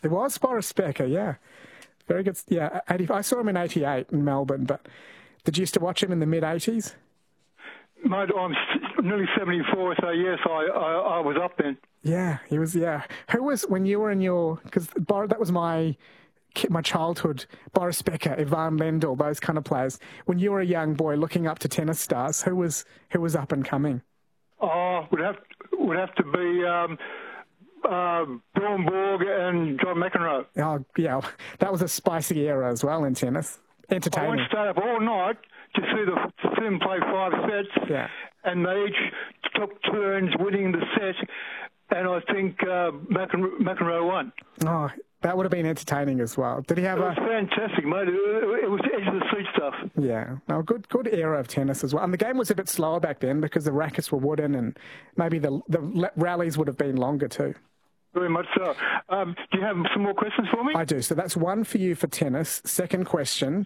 It was Boris Becker, yeah. Very good. Yeah, 80, I saw him in 88 in Melbourne, but did you used to watch him in the mid-80s? Mate, I'm nearly 74, so yes, I was up then. Yeah, he was, yeah. Who was, when you were in your, because that was my childhood, Boris Becker, Ivan Lendl, those kind of players. When you were a young boy looking up to tennis stars, who was up and coming? Oh, would have to be Bjorn Borg and John McEnroe. Oh, yeah, that was a spicy era as well in tennis. Entertaining. I went to stay up all night to see them play 5 sets, yeah. And they each took turns winning the set, and I think McEnroe won. Oh, that would have been entertaining as well. Did he have It was fantastic, mate. It was edge-of-the-seat stuff. Yeah. No, good era of tennis as well. And the game was a bit slower back then because the rackets were wooden and maybe the rallies would have been longer too. Very much so. Do you have some more questions for me? I do. So that's one for you for tennis. Second question.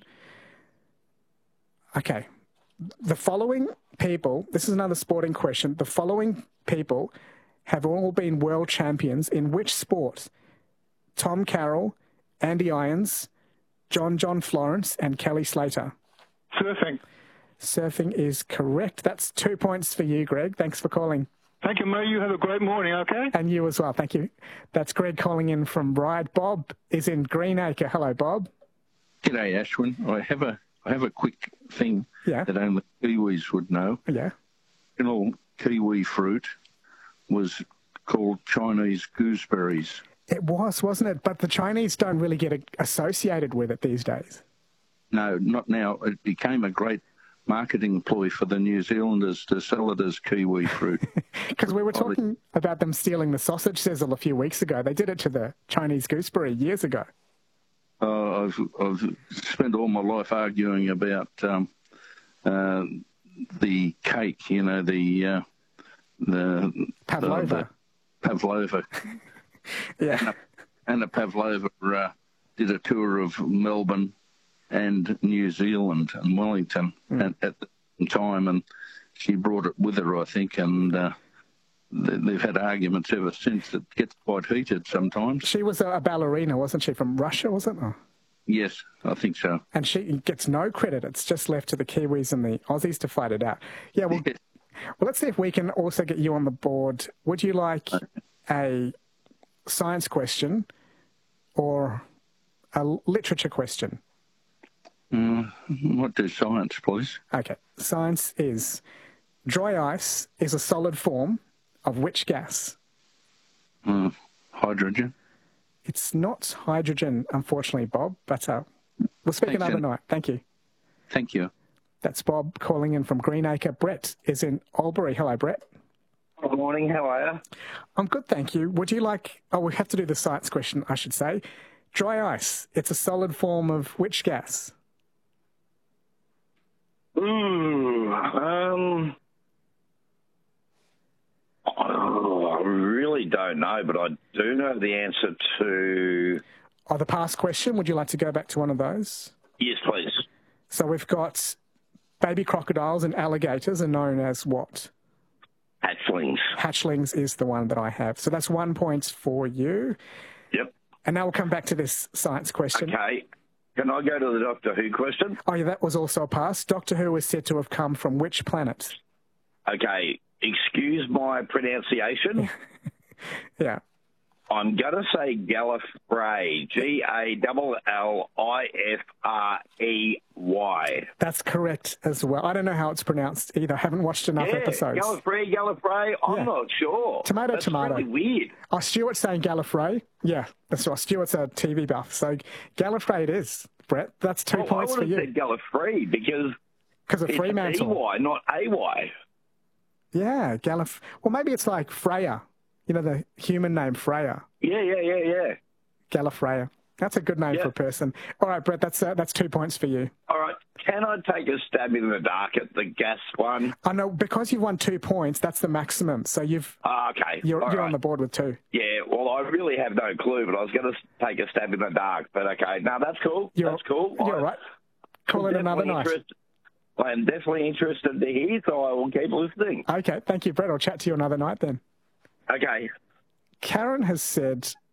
Okay. The following people, this is another sporting question. The following people have all been world champions in which sport? Tom Carroll, Andy Irons, John Florence, and Kelly Slater. Surfing. Surfing is correct. That's 2 points for you, Greg. Thanks for calling. Thank you, Mo. You have a great morning, okay? And you as well. Thank you. That's Greg calling in from Ryde. Bob is in Greenacre. Hello, Bob. G'day, Ashwin. I have a quick thing that only Kiwis would know. Yeah. Original kiwi fruit was called Chinese gooseberries. It was, wasn't it? But the Chinese don't really get associated with it these days. No, not now. It became a great marketing ploy for the New Zealanders to sell it as kiwi fruit. Because we were talking about them stealing the sausage sizzle a few weeks ago. They did it to the Chinese gooseberry years ago. I've spent all my life arguing about the cake, you know, the Pavlova. Pavlova. Yeah. Anna Pavlova did a tour of Melbourne and New Zealand and Wellington at the time, and she brought it with her, I think, and they've had arguments ever since. It gets quite heated sometimes. She was a ballerina, wasn't she, from Russia, was it? Oh. Yes, I think so. And she gets no credit. It's just left to the Kiwis and the Aussies to fight it out. Yeah, well, well, let's see if we can also get you on the board. Would you like a science question or a literature question? What do science, please? Okay. Science is dry ice is a solid form of which gas? Hydrogen. It's not hydrogen, unfortunately, Bob, but we'll speak another night. Thank you. Thank you. That's Bob calling in from Greenacre. Brett is in Albury. Hello, Brett. Good morning. How are you? I'm good, thank you. Would you like... Oh, we have to do the science question, I should say. Dry ice, it's a solid form of which gas? I really don't know, but I do know the answer to... Oh, the past question. Would you like to go back to one of those? Yes, please. So we've got baby crocodiles and alligators are known as what? Hatchlings. Hatchlings is the one that I have. So that's 1 point for you. Yep. And now we'll come back to this science question. Okay. Can I go to the Doctor Who question? Oh, yeah, that was also a pass. Doctor Who is said to have come from which planet? Okay. Excuse my pronunciation. Yeah. I'm going to say Gallifrey. Gallifrey. That's correct as well. I don't know how it's pronounced either. I haven't watched enough episodes. Gallifrey. I'm not sure. Tomato. That's really weird. Oh, Stuart's saying Gallifrey. Yeah, that's right. Stuart's a TV buff. So Gallifrey it is, Brett. That's 2 points for you. I would have said Gallifrey because of Fremantle. EY, not AY. Yeah, Well, maybe it's like Freya. You know, the human name Freya. Yeah. Gallifreya. That's a good name for a person. All right, Brett, that's 2 points for you. All right. Can I take a stab in the dark at the gas one? I know, because you've won 2 points, that's the maximum. So okay. You're on the board with 2. Yeah, well, I really have no clue, but I was going to take a stab in the dark. But okay, no, that's cool. That's cool. You're all right. Call it another night. I am definitely interested to hear, so I will keep listening. Okay, thank you, Brett. I'll chat to you another night then. Okay. Karen has said